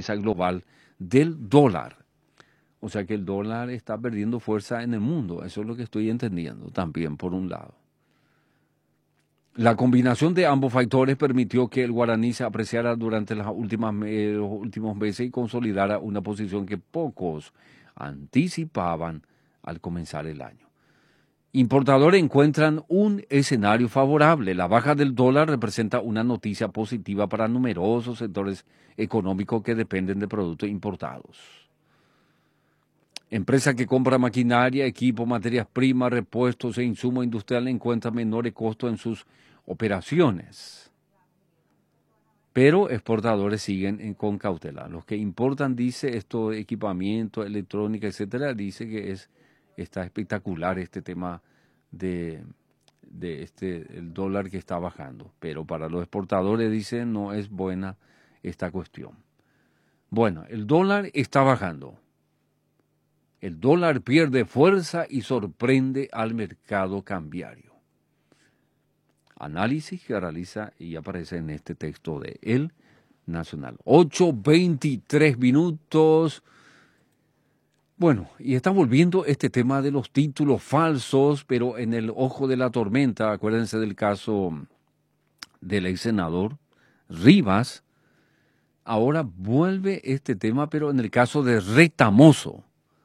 fortaleza global del dólar. O sea que el dólar está perdiendo fuerza en el mundo. Eso es lo que estoy entendiendo también, por un lado. La combinación de ambos factores permitió que el guaraní se apreciara durante los últimos meses y consolidara una posición que pocos anticipaban al comenzar el año. Importadores encuentran un escenario favorable. La baja del dólar representa una noticia positiva para numerosos sectores económicos que dependen de productos importados. Empresas que compran maquinaria, equipo, materias primas, repuestos e insumos industriales encuentran menores costos en sus operaciones. Pero exportadores siguen con cautela. Los que importan, dice, esto equipamiento, electrónica, etcétera, dice que está espectacular este tema de el dólar que está bajando. Pero para los exportadores, dice, no es buena esta cuestión. Bueno, el dólar está bajando. El dólar pierde fuerza y sorprende al mercado cambiario. Análisis que realiza y aparece en este texto de El Nacional. 8:23 minutos. Bueno, y estamos viendo este tema de los títulos falsos, pero en el ojo de la tormenta. Acuérdense del caso del ex senador Rivas. Ahora vuelve este tema, pero en el caso de Retamoso.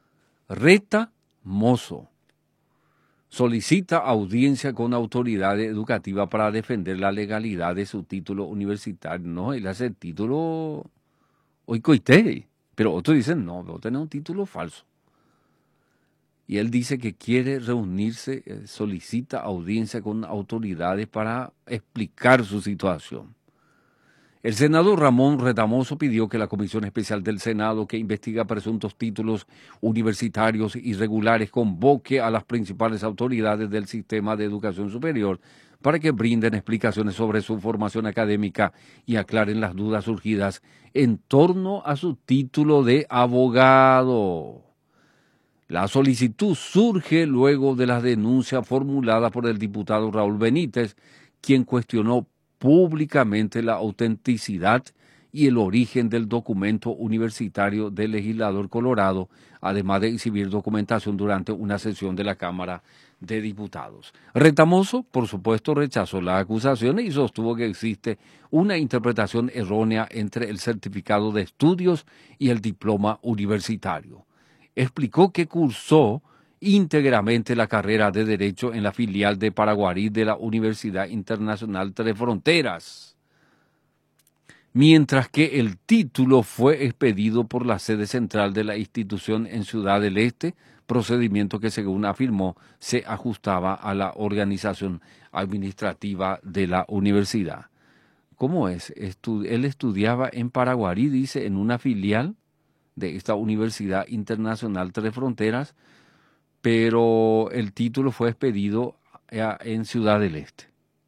Retamoso solicita audiencia con autoridad educativa para defender la legalidad de su título universitario. No, él hace el título oikoité, pero otros dicen, no, vos tenés un título falso. Y él dice que quiere reunirse, solicita audiencia con autoridades para explicar su situación. El senador Ramón Retamoso pidió que la Comisión Especial del Senado, que investiga presuntos títulos universitarios irregulares, convoque a las principales autoridades del sistema de educación superior para que brinden explicaciones sobre su formación académica y aclaren las dudas surgidas en torno a su título de abogado. La solicitud surge luego de las denuncias formuladas por el diputado Raúl Benítez, quien cuestionó públicamente la autenticidad y el origen del documento universitario del legislador colorado, además de exhibir documentación durante una sesión de la Cámara de Diputados. Retamoso, por supuesto, rechazó las acusaciones y sostuvo que existe una interpretación errónea entre el certificado de estudios y el diploma universitario. Explicó que cursó íntegramente la carrera de Derecho en la filial de Paraguarí de la Universidad Internacional Tres Fronteras, mientras que el título fue expedido por la sede central de la institución en Ciudad del Este, procedimiento que, según afirmó, se ajustaba a la organización administrativa de la universidad. ¿Cómo es? Él estudiaba en Paraguarí, dice, en una filial de esta Universidad Internacional Tres Fronteras, pero el título fue expedido en Ciudad del Este.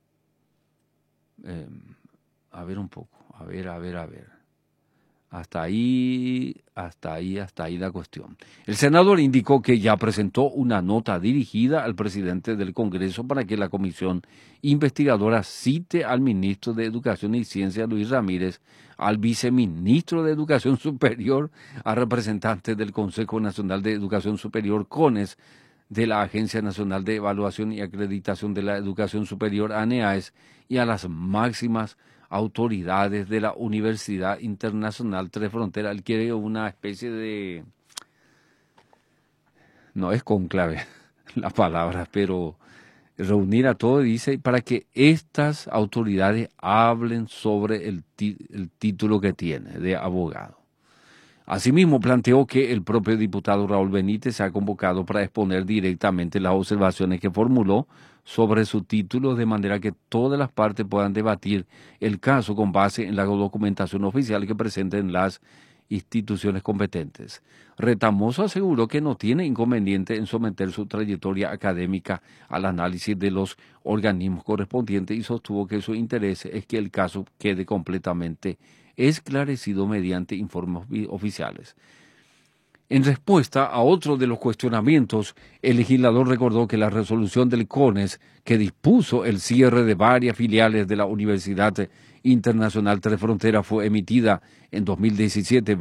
A ver un poco, a ver. Hasta ahí la cuestión. El senador indicó que ya presentó una nota dirigida al presidente del Congreso para que la comisión investigadora cite al ministro de Educación y Ciencia, Luis Ramírez, al viceministro de Educación Superior, a representantes del Consejo Nacional de Educación Superior, CONES, de la Agencia Nacional de Evaluación y Acreditación de la Educación Superior, ANEAES, y a las máximas autoridades de la Universidad Internacional Tres Fronteras. Él quiere una especie de... no es cónclave la palabra, pero reunir a todos, dice, para que estas autoridades hablen sobre el título que tiene de abogado. Asimismo, planteó que el propio diputado Raúl Benítez se ha convocado para exponer directamente las observaciones que formuló sobre su título, de manera que todas las partes puedan debatir el caso con base en la documentación oficial que presenten las instituciones competentes. Retamoso aseguró que no tiene inconveniente en someter su trayectoria académica al análisis de los organismos correspondientes y sostuvo que su interés es que el caso quede completamente esclarecido mediante informes oficiales. En respuesta a otro de los cuestionamientos, el legislador recordó que la resolución del CONES, que dispuso el cierre de varias filiales de la Universidad Internacional Tres Fronteras, fue emitida en 2017